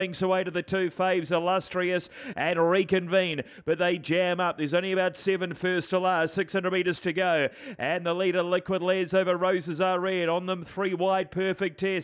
away to the two faves, Illustrious and Reconvene, but they jam up. There's only about 7 first to last, 600 metres to go, and the leader Liquid Les over Roses Are Red. On them 3 wide, Perfect Test.